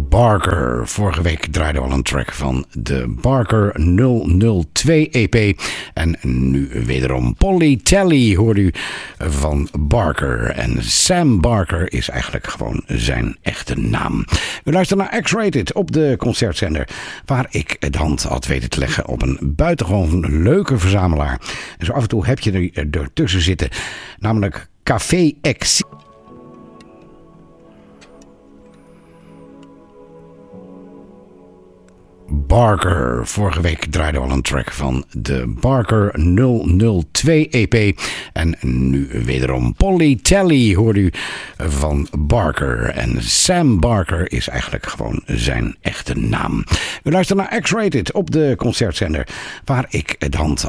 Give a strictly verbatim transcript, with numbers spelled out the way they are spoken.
Barker. Vorige week draaiden we al een track van de Barker nul nul twee E P. En nu wederom Polly Tally hoort u van Barker. En Sam Barker is eigenlijk gewoon zijn echte naam. U luistert naar X-Rated op de concertzender, waar ik de hand had weten te leggen op een buitengewoon leuke verzamelaar. En zo af en toe heb je er ertussen zitten, namelijk Café X. Barker. Vorige week draaiden we al een track van de Barker nul nul twee E P. En nu wederom Polly Tally hoort u van Barker. En Sam Barker is eigenlijk gewoon zijn echte naam. U luistert naar X-Rated op de concertzender, waar ik de hand